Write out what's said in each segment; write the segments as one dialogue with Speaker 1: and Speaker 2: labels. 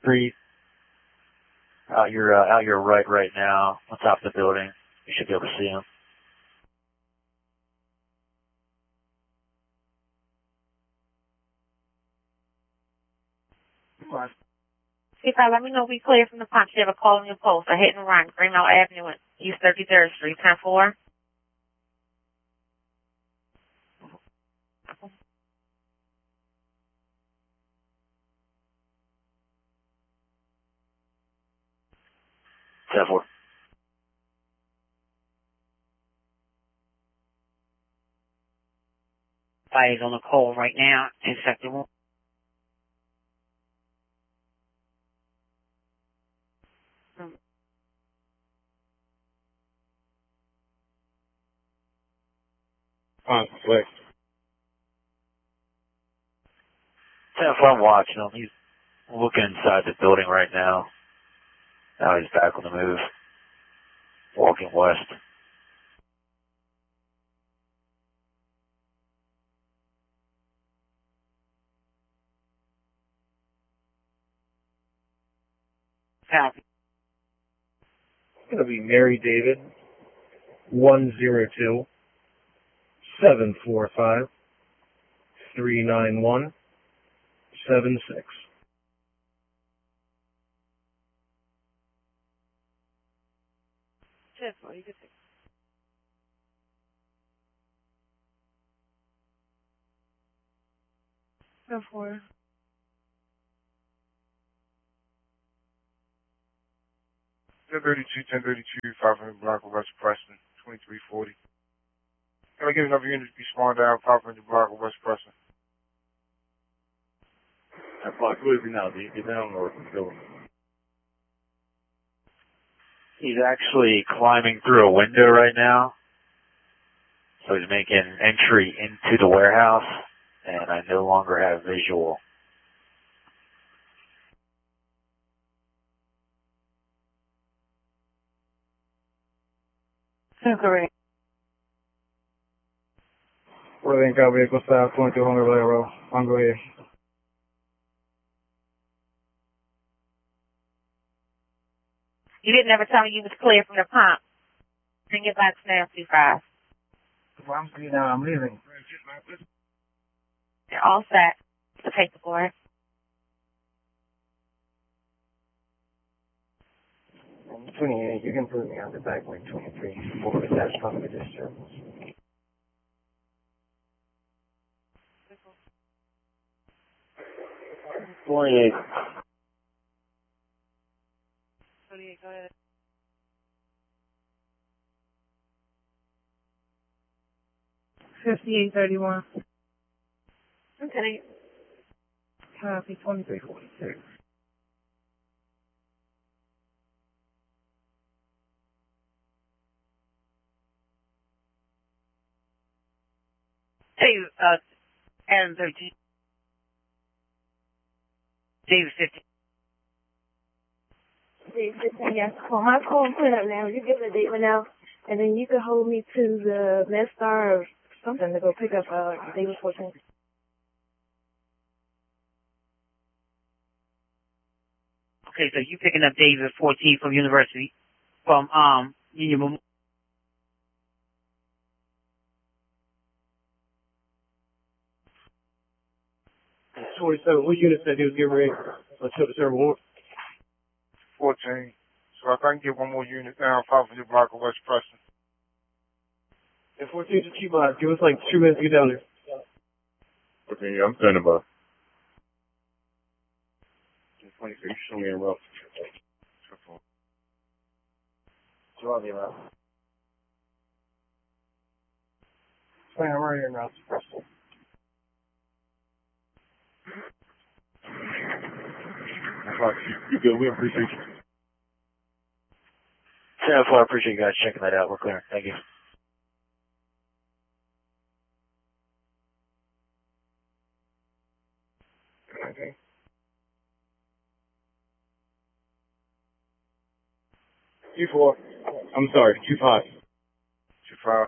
Speaker 1: Street. Out your right now, on top of the building. You should be able to see him.
Speaker 2: C5, let me know if we clear from the punch. You have a call on your post. A hit and run, Greenmount Avenue and East 33rd Street, 10-4.
Speaker 3: Somebody's on the call right now in Sector 1.
Speaker 4: Conflict.
Speaker 1: 10-4, I'm watching him. He's looking inside the building right now. Now he's back on the move. Walking west.
Speaker 3: Copy.
Speaker 4: It's going to be Mary David, 102-745-391-76.
Speaker 2: You can take 10-4.
Speaker 5: 1032, 500 block of West Preston, 2340. Can I get another unit to be spawned out, 500 block of West Preston?
Speaker 4: That block, who is he now? Do you get down or still?
Speaker 1: He's actually climbing through a window right now. So he's making entry into the warehouse, and I no longer have visual.
Speaker 2: Correct.
Speaker 4: Where they got vehicle south, 2200 Valero. On go ahead.
Speaker 2: You didn't ever tell me you was clear from the pump. Bring it back now, C5.
Speaker 4: Well, I'm clear now. I'm leaving.
Speaker 2: They're all set. The paperboard.
Speaker 4: I'm 28. You can put me on the back like 23. Forward. That's probably disturbance.
Speaker 2: Go ahead. 28, go ahead. $58.31. Okay. Copy 2346.
Speaker 3: Hey, Adam 13. David 50.
Speaker 6: David 15, yes. Well, my call put up now. You give the date right now, and then you can hold me to the Medstar or something to go pick up David 14.
Speaker 3: Okay, so you picking up David 14 from University, from, Union Memorial.
Speaker 4: 27. What unit said he was getting ready to serve warrant?
Speaker 5: 14. So if I can get one more unit down, 500 block of West Preston.
Speaker 4: And 14, just keep on. Give us like 2 minutes to get down there. Okay, yeah, I'm standing by. 23, show me a rough.
Speaker 1: Draw me around.
Speaker 4: Fine, I'm right here now. You good. We appreciate you.
Speaker 1: 10-4, I appreciate you guys checking that out. We're clear. Thank you.
Speaker 4: Okay. Q4. I'm sorry, Q5.
Speaker 5: Q5.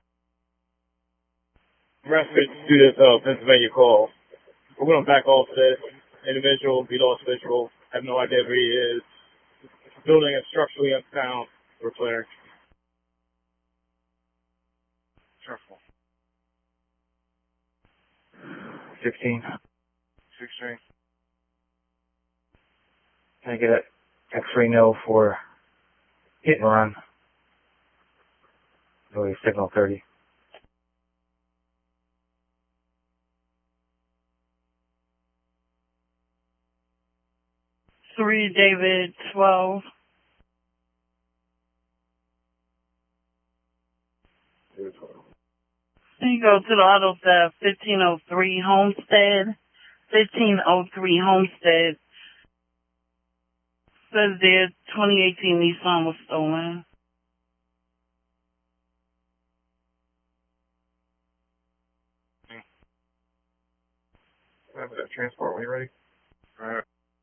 Speaker 4: I'm asking to do this Pennsylvania call. We're going to back off this individual, be lost visual, have no idea who he is. It's a building that's structurally unsound. We're clear.
Speaker 5: Careful.
Speaker 1: 16.
Speaker 5: 16.
Speaker 1: Can I get an X-ray no for hit and run? Really signal 30.
Speaker 3: 3 David 12. Then you go to the auto theft, 1503 Homestead. 1503 Homestead. Says there 2018 Nissan was stolen.
Speaker 4: Have that transport when you're ready.
Speaker 5: Alright.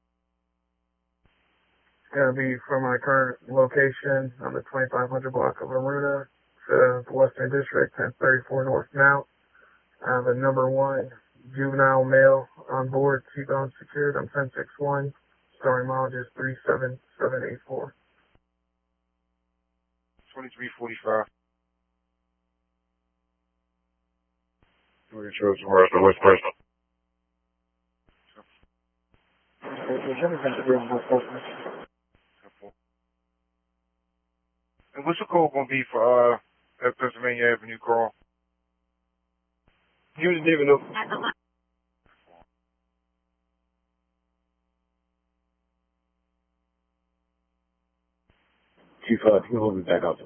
Speaker 4: It's going to be from my current location on the 2500 block of Aruna to the Western District, 1034 North Mount. I have a number 1 juvenile male on board, seatbelt secured. I'm 1061. Starting mileage is 37784.
Speaker 5: 2345.
Speaker 4: We're sure somewhere else, but what's person?
Speaker 5: And what's the code gonna be for that Pennsylvania Avenue call?
Speaker 4: You didn't even know. 25, we'll be back up.